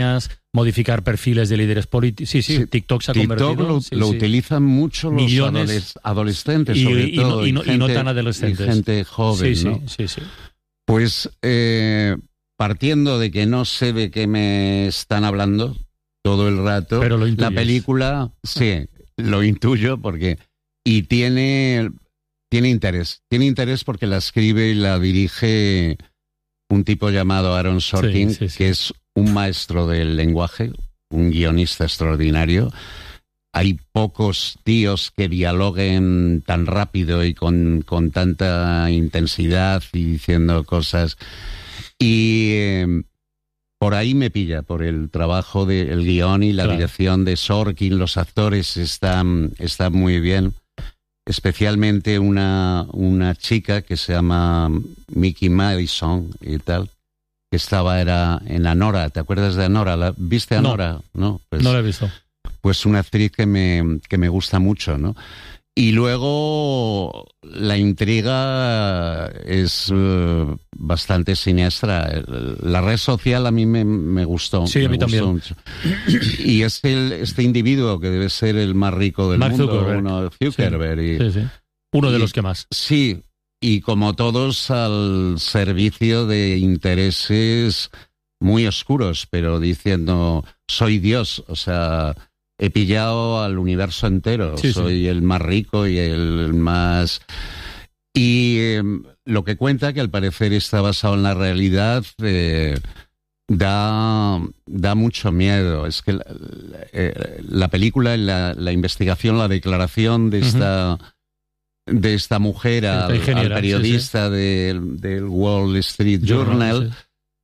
modificar perfiles de líderes políticos. Sí, TikTok se ha convertido... Lo utilizan mucho los adolescentes, sobre todo. Y no tan adolescentes. Y gente joven, sí, ¿no? Sí. Pues partiendo de que no sé de qué me están hablando todo el rato, pero la película, sí, lo intuyo porque... Y tiene interés. Tiene interés porque la escribe y la dirige un tipo llamado Aaron Sorkin, que es un maestro del lenguaje, un guionista extraordinario. Hay pocos tíos que dialoguen tan rápido y con tanta intensidad y diciendo cosas. Y por ahí me pilla, por el trabajo del guión y la dirección de Sorkin. Los actores están muy bien. Especialmente una chica que se llama Mickey Madison y tal, que era en Anora. ¿Te acuerdas de Anora? ¿Viste Anora? No, pues, no la he visto. Pues una actriz que me gusta mucho, ¿no? Y luego la intriga es bastante siniestra. La red social a mí me gustó. Sí, a mí también. Mucho. Y es este individuo que debe ser el más rico del mundo, Zuckerberg. Sí. Uno de los que más. Sí, y como todos al servicio de intereses muy oscuros, pero diciendo, soy Dios, o sea... He pillado al universo entero, soy el más rico y el más... Y lo que cuenta, que al parecer está basado en la realidad, da mucho miedo. Es que la película, la investigación, la declaración de esta mujer al periodista del Wall Street Journal...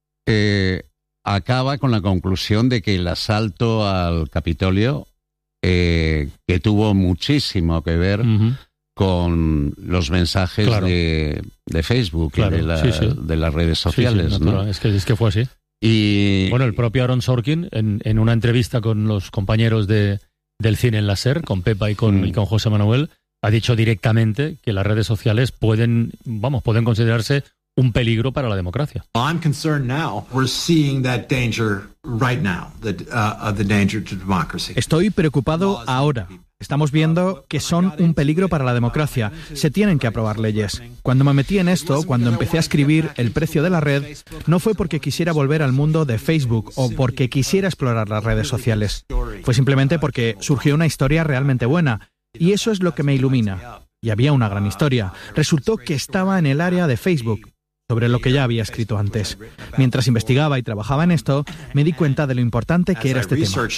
acaba con la conclusión de que el asalto al Capitolio, que tuvo muchísimo que ver con los mensajes de Facebook y de las redes sociales. ¿no? Es que fue así. Y bueno, el propio Aaron Sorkin, en una entrevista con los compañeros del cine en la SER, con Pepa y con José Manuel, ha dicho directamente que las redes sociales pueden considerarse un peligro para la democracia. I'm concerned now. We're seeing that danger right now, the danger to democracy. Estoy preocupado ahora. Estamos viendo que son un peligro para la democracia. Se tienen que aprobar leyes. Cuando me metí en esto, cuando empecé a escribir El precio de la red, no fue porque quisiera volver al mundo de Facebook o porque quisiera explorar las redes sociales. Fue simplemente porque surgió una historia realmente buena. Y eso es lo que me ilumina. Y había una gran historia. Resultó que estaba en el área de Facebook, sobre lo que ya había escrito antes. Mientras investigaba y trabajaba en esto, me di cuenta de lo importante que era este tema.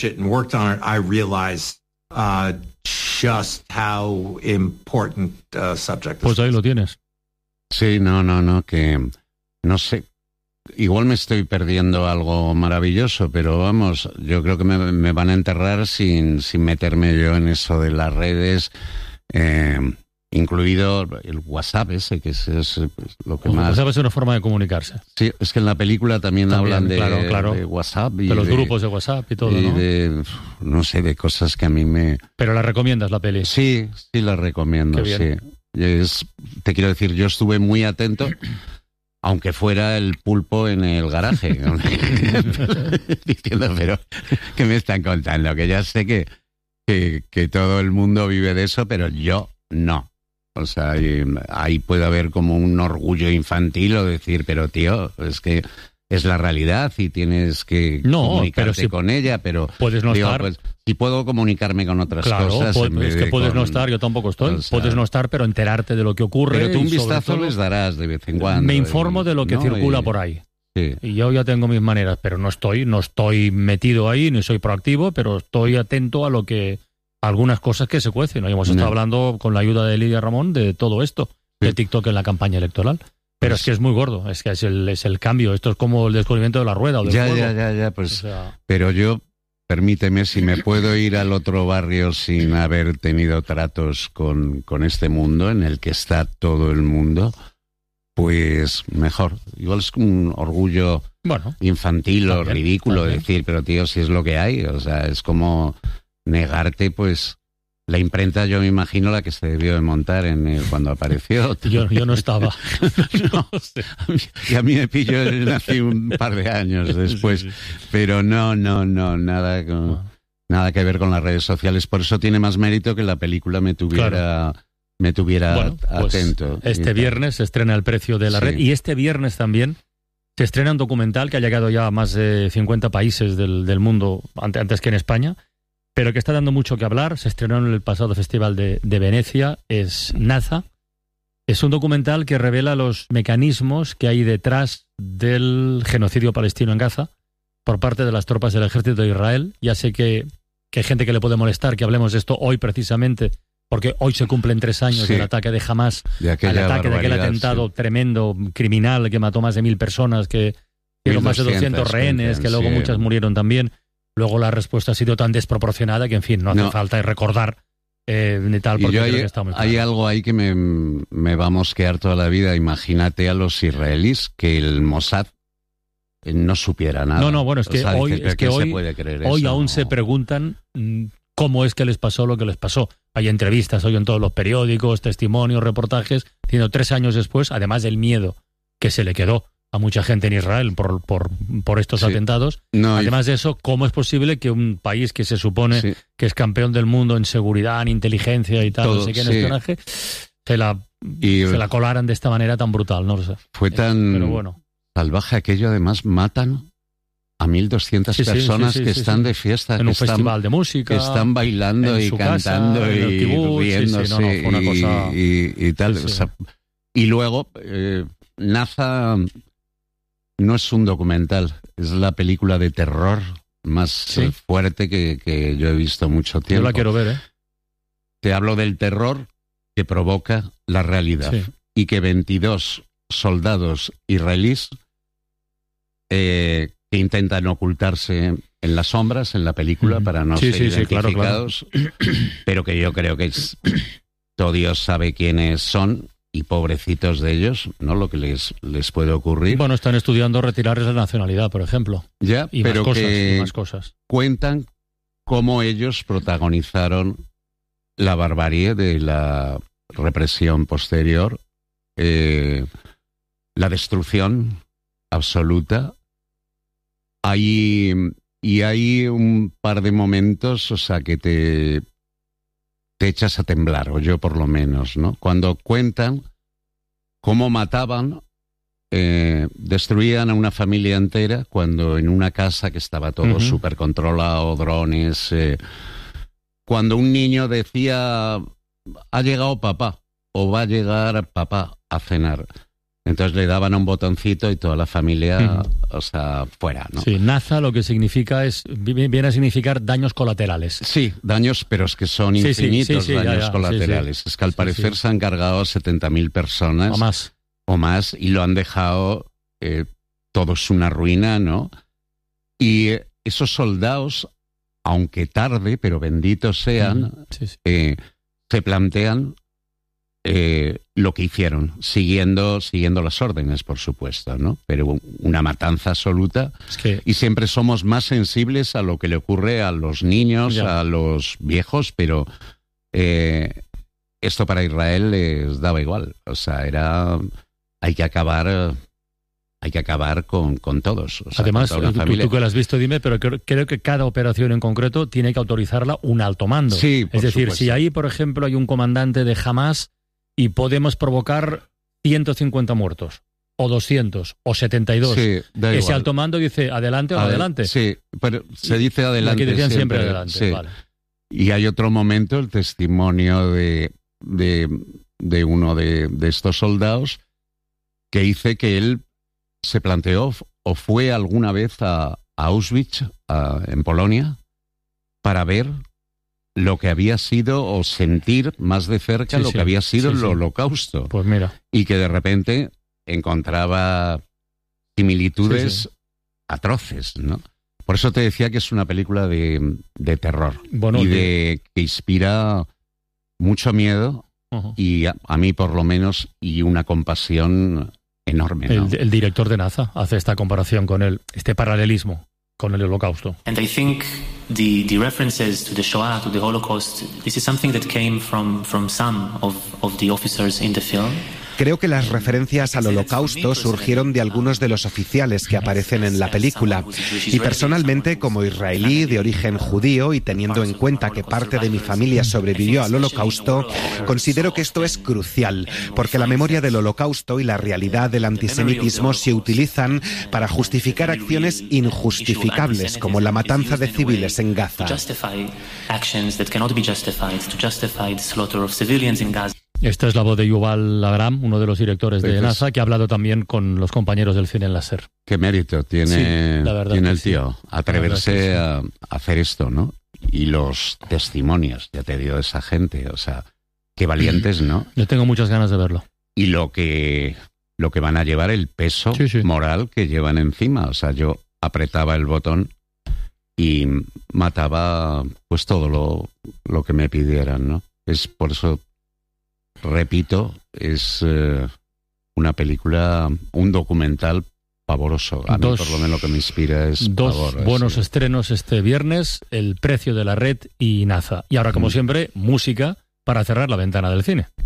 Pues ahí lo tienes. Sí, que no sé. Igual me estoy perdiendo algo maravilloso, pero vamos, yo creo que me van a enterrar sin meterme yo en eso de las redes. Incluido el WhatsApp ese, que es lo que más... WhatsApp es una forma de comunicarse. Sí, es que en la película también hablan de WhatsApp. Y de los grupos de WhatsApp y todo, ¿no? No sé, de cosas que a mí me... ¿Pero la recomiendas, la peli? Sí, la recomiendo, sí. Te quiero decir, yo estuve muy atento, aunque fuera el pulpo en el garaje, diciendo, pero ¿qué me están contando? Que ya sé que todo el mundo vive de eso, pero yo no. O sea, ahí puede haber como un orgullo infantil o decir, pero tío, es que es la realidad y tienes que comunicarte con ella, pero puedes no estar. Pues, si puedo comunicarme con otras cosas. Es que puedes no estar, yo tampoco estoy. O sea, puedes no estar, pero enterarte de lo que ocurre. Pero tú un vistazo les darás de vez en cuando. Me informo de lo que circula por ahí. Sí. Y yo ya tengo mis maneras, pero no estoy metido ahí, ni soy proactivo, pero estoy atento a algunas cosas que se cuecen. Hoy hemos estado hablando con la ayuda de Lidia Ramón de todo esto, de TikTok en la campaña electoral. Pero es que es muy gordo, es que es el cambio. Esto es como el descubrimiento de la rueda o del fuego. Ya, pues. O sea... Pero yo, permíteme, si me puedo ir al otro barrio sin haber tenido tratos con este mundo en el que está todo el mundo, pues mejor. Igual es un orgullo infantil o ridículo decir, pero tío, si es lo que hay. O sea, es como negarte, pues, La imprenta, yo me imagino la que se debió de montar cuando apareció. Yo no estaba. No sé. Y a mí me pilló, nací un par de años después. Sí. Pero no, nada que ver con las redes sociales. Por eso tiene más mérito que la película me tuviera bueno, atento. Pues este viernes se estrena El precio de la red, y este viernes también se estrena un documental que ha llegado ya a más de 50 países del mundo, antes que en España, pero que está dando mucho que hablar. Se estrenó en el pasado Festival de Venecia. Es Naza. Es un documental que revela los mecanismos que hay detrás del genocidio palestino en Gaza por parte de las tropas del ejército de Israel. Ya sé que hay gente que le puede molestar que hablemos de esto hoy precisamente, porque hoy se cumplen 3 años del ataque de Hamás, al ataque de aquel atentado tremendo, criminal, que mató más de 1000 personas, que dieron más de 200 rehenes, que luego muchas murieron también. Luego la respuesta ha sido tan desproporcionada que, en fin, no hace falta recordar ni tal, porque creo que está muy claro. Hay algo ahí que me va a mosquear toda la vida. Imagínate a los israelíes que el Mossad no supiera nada. No, bueno, es que hoy aún se preguntan cómo es que les pasó lo que les pasó. Hay entrevistas hoy en todos los periódicos, testimonios, reportajes, diciendo 3 años después, además del miedo que se le quedó a mucha gente en Israel por estos atentados. Además de eso, ¿cómo es posible que un país que se supone que es campeón del mundo en seguridad, en inteligencia y tal, no sé qué, en espionaje, se la colaran de esta manera tan brutal? No lo sé. Fue tan pero bueno, salvaje aquello. Además, matan a 1.200 personas que están de fiesta, en un festival de música, que están bailando y cantando casa, y kibutz, riéndose fue una cosa... y tal. O sea, y luego, Naza no es un documental, es la película de terror más fuerte que yo he visto mucho tiempo. Yo la quiero ver, ¿eh? Te hablo del terror que provoca la realidad, y que 22 soldados israelíes que intentan ocultarse en las sombras en la película para no ser identificados, claro. Pero que yo creo que todo Dios sabe quiénes son. Y pobrecitos de ellos, ¿no? Lo que les puede ocurrir. Bueno, están estudiando retirarles la nacionalidad, por ejemplo. Ya, y pero más cosas. Cuentan cómo ellos protagonizaron la barbarie de la represión posterior, la destrucción absoluta. Hay un par de momentos, o sea, que te echas a temblar, o yo por lo menos, ¿no? Cuando cuentan cómo mataban, destruían a una familia entera, cuando en una casa que estaba todo súper controlado, drones, cuando un niño decía, ha llegado papá, o va a llegar papá a cenar. Entonces le daban un botoncito y toda la familia, o sea, fuera, ¿no? Sí, Naza lo que significa viene a significar daños colaterales. Sí, daños, pero es que son infinitos daños colaterales. Es que al parecer se han cargado 70.000 personas. O más, y lo han dejado todo es una ruina, ¿no? Y esos soldados, aunque tarde, pero benditos sean, se plantean lo que hicieron, siguiendo las órdenes, por supuesto, ¿no? Pero una matanza absoluta. Y siempre somos más sensibles a lo que le ocurre a los niños, a los viejos, pero esto para Israel les daba igual. O sea, hay que acabar con todos. O sea, además, tú que lo has visto, dime, pero creo que cada operación en concreto tiene que autorizarla un alto mando. Sí, es decir, supuesto. Si ahí, por ejemplo, hay un comandante de Hamás y podemos provocar 150 muertos, o 200, o 72. Ese alto mando dice adelante o adelante. Sí, pero se dice adelante. Aquí decían siempre adelante. Sí. Vale. Y hay otro momento, el testimonio de uno de estos soldados, que dice que él se planteó o fue alguna vez a Auschwitz, en Polonia, para ver lo que había sido, o sentir más de cerca lo que había sido el Holocausto. Pues mira. Y que de repente encontraba similitudes atroces, ¿no? Por eso te decía que es una película de terror, y que inspira mucho miedo, y a mí por lo menos, y una compasión enorme, ¿no? El director de Naza hace esta comparación con este paralelismo con el Holocausto. And I think the references to the Shoah, to the Holocaust, this is something that came from some of the officers in the film. Creo que las referencias al Holocausto surgieron de algunos de los oficiales que aparecen en la película. Y personalmente, como israelí de origen judío y teniendo en cuenta que parte de mi familia sobrevivió al Holocausto, considero que esto es crucial, porque la memoria del Holocausto y la realidad del antisemitismo se utilizan para justificar acciones injustificables, como la matanza de civiles en Gaza. Esta es la voz de Yuval Abraham, uno de los directores de NASA, que ha hablado también con los compañeros del cine en la SER. Qué mérito tiene, tiene el tío, atreverse a hacer esto, ¿no? Y los testimonios, ya te digo, de esa gente, o sea, qué valientes, ¿no? Yo tengo muchas ganas de verlo. Y lo que van a llevar, el peso moral que llevan encima, o sea, yo apretaba el botón y mataba pues todo lo que me pidieran, ¿no? Es por eso... Repito, es una película, un documental pavoroso. A mí, por lo menos, lo que me inspira es pavor. Dos buenos estrenos este viernes, El precio de la red y NASA. Y ahora, como siempre, música para cerrar la ventana del cine.